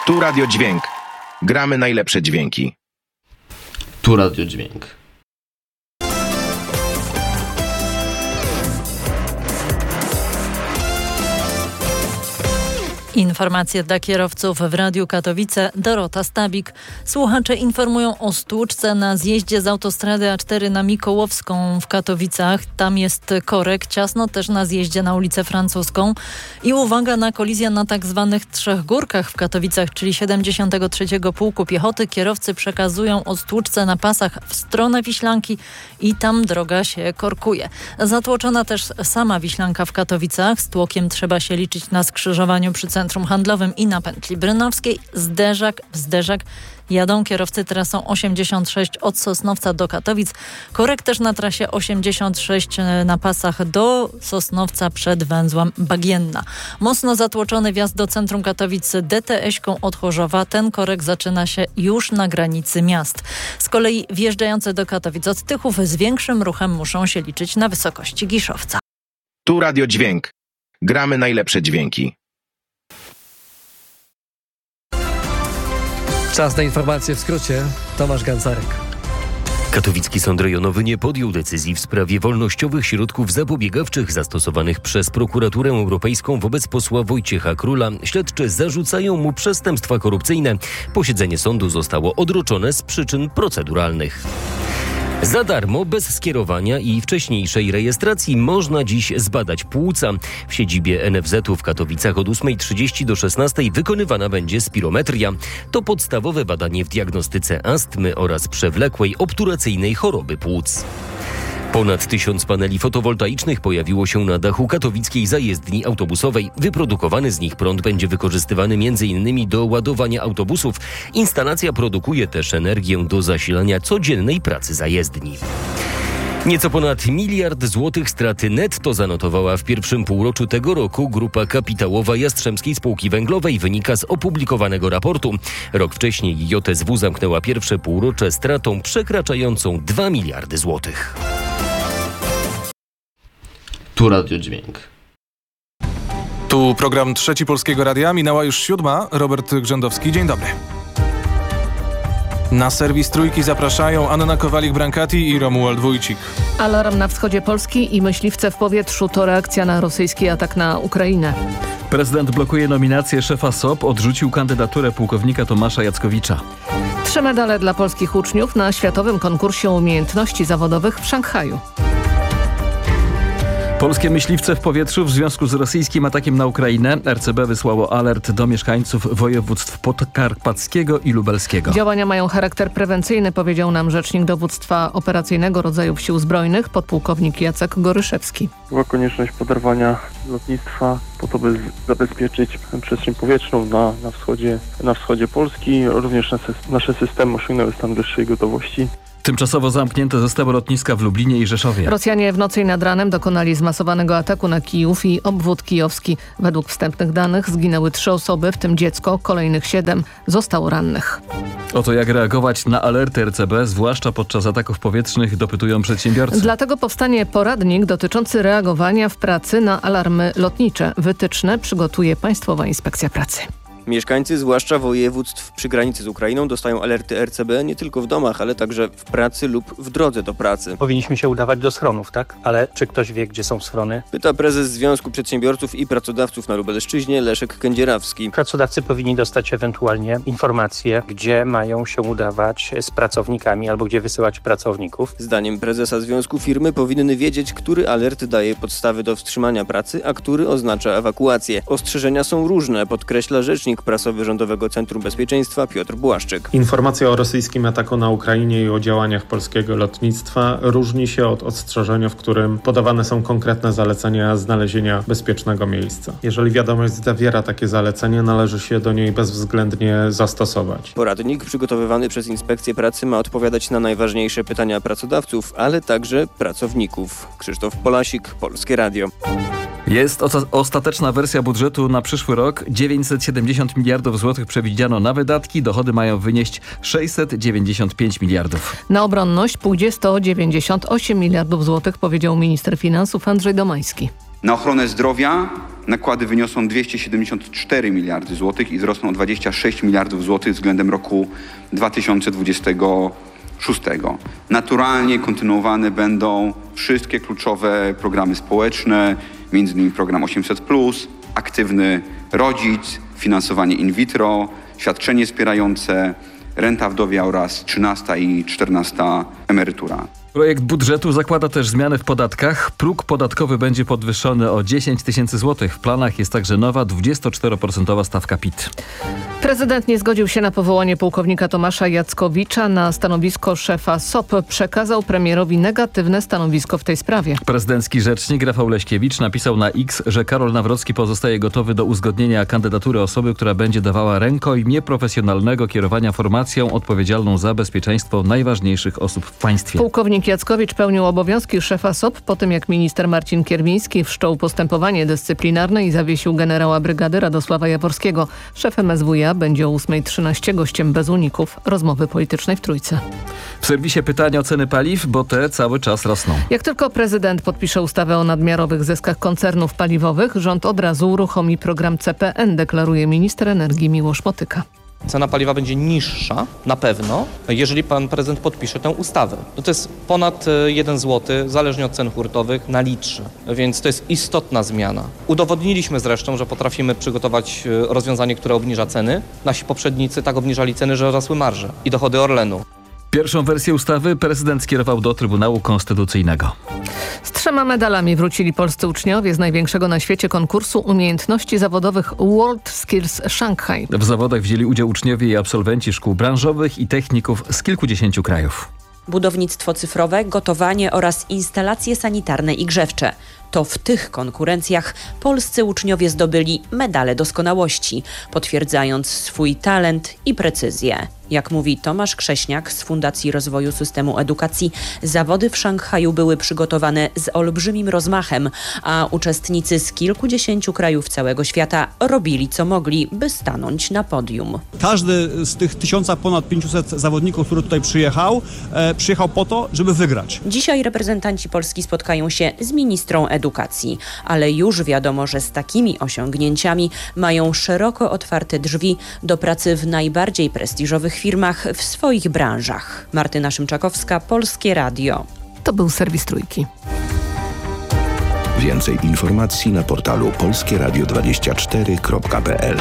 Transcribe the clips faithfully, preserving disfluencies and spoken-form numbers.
Tu Radio Dźwięk. Gramy najlepsze dźwięki. Tu Radio Dźwięk. Informacje dla kierowców w Radiu Katowice. Dorota Stabik. Słuchacze informują o stłuczce na zjeździe z autostrady A cztery na Mikołowską w Katowicach. Tam jest korek, ciasno też na zjeździe na ulicę Francuską. I uwaga na kolizję na tak zwanych Trzech Górkach w Katowicach, czyli siedemdziesiątego trzeciego Pułku Piechoty. Kierowcy przekazują o stłuczce na pasach w stronę Wiślanki i tam droga się korkuje. Zatłoczona też sama Wiślanka w Katowicach. Z tłokiem trzeba się liczyć na skrzyżowaniu przy centrum handlowym i na pętli Brynowskiej. Zderzak w zderzak jadą kierowcy trasą osiemdziesiąt sześć od Sosnowca do Katowic. Korek też na trasie osiemdziesiąt sześć na pasach do Sosnowca przed węzłem Bagienna. Mocno zatłoczony wjazd do centrum Katowic D T S-ką od Chorzowa. Ten korek zaczyna się już na granicy miast. Z kolei wjeżdżające do Katowic od Tychów z większym ruchem muszą się liczyć na wysokości Giszowca. Tu Radio Dźwięk. Gramy najlepsze dźwięki. Czas na informacje w skrócie. Tomasz Gancarek. Katowicki Sąd Rejonowy nie podjął decyzji w sprawie wolnościowych środków zapobiegawczych zastosowanych przez Prokuraturę Europejską wobec posła Wojciecha Króla. Śledczy zarzucają mu przestępstwa korupcyjne. Posiedzenie sądu zostało odroczone z przyczyn proceduralnych. Za darmo, bez skierowania i wcześniejszej rejestracji można dziś zbadać płuca. W siedzibie N F Z-u w Katowicach od ósmej trzydzieści do szesnastej wykonywana będzie spirometria. To podstawowe badanie w diagnostyce astmy oraz przewlekłej obturacyjnej choroby płuc. Ponad tysiąc paneli fotowoltaicznych pojawiło się na dachu katowickiej zajezdni autobusowej. Wyprodukowany z nich prąd będzie wykorzystywany między innymi do ładowania autobusów. Instalacja produkuje też energię do zasilania codziennej pracy zajezdni. Nieco ponad miliard złotych straty netto zanotowała w pierwszym półroczu tego roku grupa kapitałowa Jastrzębskiej Spółki Węglowej, wynika z opublikowanego raportu. Rok wcześniej J S W zamknęła pierwsze półrocze stratą przekraczającą dwa miliardy złotych. Tu Radio Dźwięk. Tu program Trzeci Polskiego Radia. Minęła już siódma. Robert Grzędowski. Dzień dobry. Na serwis Trójki zapraszają Anna Kowalik-Brankati i Romuald Wójcik. Alarm na wschodzie Polski i myśliwce w powietrzu to reakcja na rosyjski atak na Ukrainę. Prezydent blokuje nominację szefa S O P, odrzucił kandydaturę pułkownika Tomasza Jackowicza. Trzy medale dla polskich uczniów na Światowym Konkursie Umiejętności Zawodowych w Szanghaju. Polskie myśliwce w powietrzu w związku z rosyjskim atakiem na Ukrainę. R C B wysłało alert do mieszkańców województw podkarpackiego i lubelskiego. Działania mają charakter prewencyjny, powiedział nam rzecznik dowództwa operacyjnego rodzajów sił zbrojnych, podpułkownik Jacek Goryszewski. Była konieczność poderwania lotnictwa po to, by zabezpieczyć przestrzeń powietrzną na, na, wschodzie, na wschodzie Polski. Również nasze, nasze systemy osiągnęły stan wyższej gotowości. Tymczasowo zamknięte zostały lotniska w Lublinie i Rzeszowie. Rosjanie w nocy i nad ranem dokonali zmasowanego ataku na Kijów i obwód kijowski. Według wstępnych danych zginęły trzy osoby, w tym dziecko, kolejnych siedem zostało rannych. O to, jak reagować na alerty R C B, zwłaszcza podczas ataków powietrznych, dopytują przedsiębiorcy. Dlatego powstanie poradnik dotyczący reagowania w pracy na alarmy lotnicze. Wytyczne przygotuje Państwowa Inspekcja Pracy. Mieszkańcy, zwłaszcza województw przy granicy z Ukrainą, dostają alerty R C B nie tylko w domach, ale także w pracy lub w drodze do pracy. Powinniśmy się udawać do schronów, tak? Ale czy ktoś wie, gdzie są schrony? Pyta prezes Związku Przedsiębiorców i Pracodawców na Lubelszczyźnie Leszek Kędzierawski. Pracodawcy powinni dostać ewentualnie informacje, gdzie mają się udawać z pracownikami albo gdzie wysyłać pracowników. Zdaniem prezesa związku firmy powinny wiedzieć, który alert daje podstawy do wstrzymania pracy, a który oznacza ewakuację. Ostrzeżenia są różne, podkreśla rzecznik prasowy Rządowego Centrum Bezpieczeństwa Piotr Błaszczyk. Informacja o rosyjskim ataku na Ukrainie i o działaniach polskiego lotnictwa różni się od ostrzeżenia, w którym podawane są konkretne zalecenia znalezienia bezpiecznego miejsca. Jeżeli wiadomość zawiera takie zalecenie, należy się do niej bezwzględnie zastosować. Poradnik przygotowywany przez Inspekcję Pracy ma odpowiadać na najważniejsze pytania pracodawców, ale także pracowników. Krzysztof Polasik, Polskie Radio. Jest ostateczna wersja budżetu na przyszły rok. dziewięćset siedemdziesiąt miliardów złotych przewidziano na wydatki. Dochody mają wynieść sześćset dziewięćdziesiąt pięć miliardów. Na obronność pójdzie sto dziewięćdziesiąt osiem miliardów złotych, powiedział minister finansów Andrzej Domański. Na ochronę zdrowia nakłady wyniosą dwieście siedemdziesiąt cztery miliardy złotych i wzrosną o dwadzieścia sześć miliardów złotych względem roku dwa tysiące dwudziestego szóstego. Naturalnie kontynuowane będą wszystkie kluczowe programy społeczne, między innymi program osiemset plus, aktywny rodzic, finansowanie in vitro, świadczenie wspierające, renta wdowia oraz trzynasta i czternasta emerytura. Projekt budżetu zakłada też zmiany w podatkach. Próg podatkowy będzie podwyższony o dziesięć tysięcy złotych. W planach jest także nowa dwudziestoczteroprocentowa stawka P I T. Prezydent nie zgodził się na powołanie pułkownika Tomasza Jackowicza na stanowisko szefa S O P. Przekazał premierowi negatywne stanowisko w tej sprawie. Prezydencki rzecznik Rafał Leśkiewicz napisał na X, że Karol Nawrocki pozostaje gotowy do uzgodnienia kandydatury osoby, która będzie dawała rękojmię profesjonalnego kierowania formacją odpowiedzialną za bezpieczeństwo najważniejszych osób w państwie. Pułkownik Jackowicz pełnił obowiązki szefa S O P po tym, jak minister Marcin Kierwiński wszczął postępowanie dyscyplinarne i zawiesił generała brygady Radosława Jaworskiego. Szefem S W J A będzie o ósma trzynaście gościem bez uników rozmowy politycznej w Trójce. W serwisie pytania o ceny paliw, bo te cały czas rosną. Jak tylko prezydent podpisze ustawę o nadmiarowych zyskach koncernów paliwowych, rząd od razu uruchomi program C P N, deklaruje minister energii Miłosz Motyka. Cena paliwa będzie niższa, na pewno, jeżeli pan prezydent podpisze tę ustawę. No to jest ponad jeden złoty, zależnie od cen hurtowych, na litrze, więc to jest istotna zmiana. Udowodniliśmy zresztą, że potrafimy przygotować rozwiązanie, które obniża ceny. Nasi poprzednicy tak obniżali ceny, że rosły marże i dochody Orlenu. Pierwszą wersję ustawy prezydent skierował do Trybunału Konstytucyjnego. Z trzema medalami wrócili polscy uczniowie z największego na świecie konkursu umiejętności zawodowych World Skills Shanghai. W zawodach wzięli udział uczniowie i absolwenci szkół branżowych i techników z kilkudziesięciu krajów. Budownictwo cyfrowe, gotowanie oraz instalacje sanitarne i grzewcze. To w tych konkurencjach polscy uczniowie zdobyli medale doskonałości, potwierdzając swój talent i precyzję. Jak mówi Tomasz Krześniak z Fundacji Rozwoju Systemu Edukacji, zawody w Szanghaju były przygotowane z olbrzymim rozmachem, a uczestnicy z kilkudziesięciu krajów całego świata robili co mogli, by stanąć na podium. Każdy z tych tysiąca ponad pięciuset zawodników, który tutaj przyjechał, e, przyjechał po to, żeby wygrać. Dzisiaj reprezentanci Polski spotkają się z ministrą edukacji, ale już wiadomo, że z takimi osiągnięciami mają szeroko otwarte drzwi do pracy w najbardziej prestiżowych firmach w swoich branżach. Martyna Szymczakowska, Polskie Radio. To był serwis Trójki. Więcej informacji na portalu polskie radio dwadzieścia cztery kropka p l.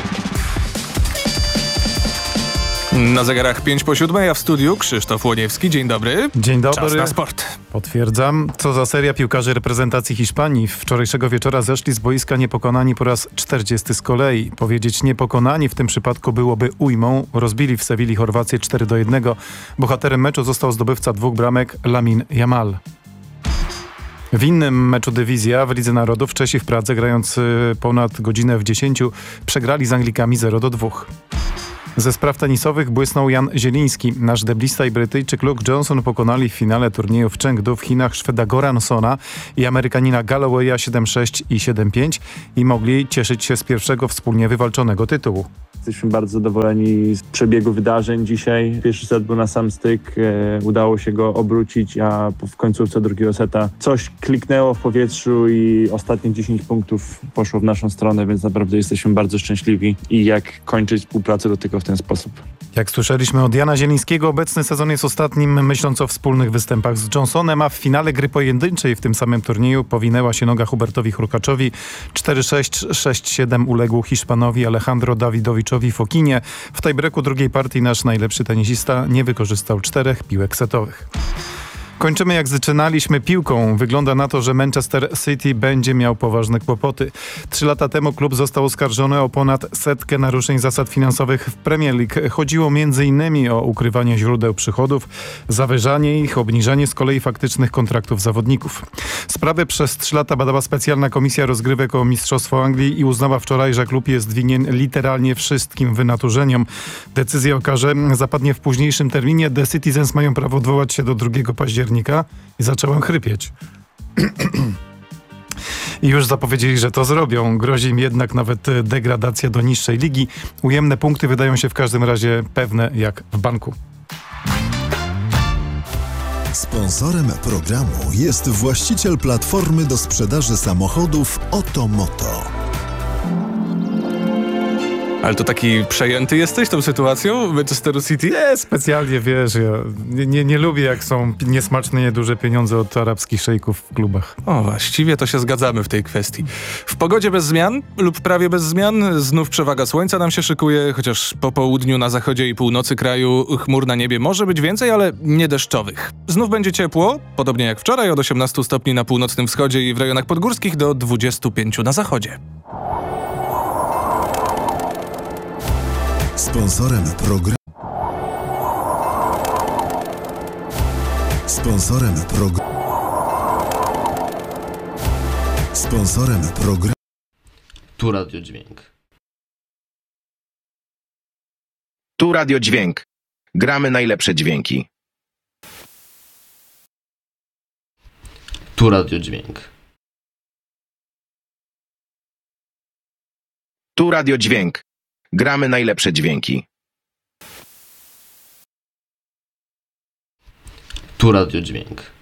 Na zegarach pięć po siódmej, a w studiu Krzysztof Łoniewski. Dzień dobry. Dzień dobry. Czas na sport. Potwierdzam. Co za seria piłkarzy reprezentacji Hiszpanii. Wczorajszego wieczora zeszli z boiska niepokonani po raz czterdziesty z kolei. Powiedzieć niepokonani w tym przypadku byłoby ujmą. Rozbili w Sewilli Chorwację cztery do jednego. Bohaterem meczu został zdobywca dwóch bramek Lamine Yamal. W innym meczu dywizja w Lidze Narodów Czesi w Pradze, grając ponad godzinę w dziesięciu, przegrali z Anglikami zero do dwóch. Ze spraw tenisowych błysnął Jan Zieliński. Nasz deblista i Brytyjczyk Luke Johnson pokonali w finale turnieju w Chengdu w Chinach Szweda Goransona i Amerykanina Gallowaya siedem sześć i siedem pięć i mogli cieszyć się z pierwszego wspólnie wywalczonego tytułu. Jesteśmy bardzo zadowoleni z przebiegu wydarzeń dzisiaj. Pierwszy set był na sam styk, e, udało się go obrócić, a w końcówce drugiego seta coś kliknęło w powietrzu i ostatnie dziesięć punktów poszło w naszą stronę, więc naprawdę jesteśmy bardzo szczęśliwi i jak kończyć współpracę do tego w ten sposób. Jak słyszeliśmy od Jana Zielińskiego, obecny sezon jest ostatnim, myśląc o wspólnych występach z Johnsonem, a w finale gry pojedynczej w tym samym turnieju powinęła się noga Hubertowi Hurkaczowi. cztery sześć, sześć siedem uległ Hiszpanowi Alejandro Dawidowiczowi Fokinie. W tiebreaku drugiej partii nasz najlepszy tenisista nie wykorzystał czterech piłek setowych. Kończymy jak zaczynaliśmy piłką. Wygląda na to, że Manchester City będzie miał poważne kłopoty. Trzy lata temu klub został oskarżony o ponad setkę naruszeń zasad finansowych w Premier League. Chodziło między innymi o ukrywanie źródeł przychodów, zawyżanie ich, obniżanie z kolei faktycznych kontraktów zawodników. Sprawę przez trzy lata badała specjalna komisja rozgrywek o Mistrzostwo Anglii i uznała wczoraj, że klub jest winien literalnie wszystkim wynaturzeniom. Decyzja o karze zapadnie w późniejszym terminie. The Citizens mają prawo odwołać się do drugiego października i zacząłem chrypieć. I już zapowiedzieli, że to zrobią. Grozi im jednak nawet degradacja do niższej ligi. Ujemne punkty wydają się w każdym razie pewne jak w banku. Sponsorem programu jest właściciel platformy do sprzedaży samochodów Otomoto. Ale to taki przejęty jesteś tą sytuacją Manchesteru City? Nie, specjalnie, wiesz, ja nie, nie, nie lubię, jak są niesmaczne, nieduże pieniądze od arabskich szejków w klubach. O, właściwie to się zgadzamy w tej kwestii. W pogodzie bez zmian lub prawie bez zmian znów przewaga słońca nam się szykuje, chociaż po południu na zachodzie i północy kraju chmur na niebie może być więcej, ale nie deszczowych. Znów będzie ciepło, podobnie jak wczoraj, od osiemnastu stopni na północnym wschodzie i w rejonach podgórskich do dwudziestu pięciu na zachodzie. Sponsorem programu Sponsorem programu Sponsorem programu Tu Radio Dźwięk. Tu Radio Dźwięk. Gramy najlepsze dźwięki. Tu Radio Dźwięk. Tu Radio Dźwięk. Gramy najlepsze dźwięki. Tu Radio Dźwięk.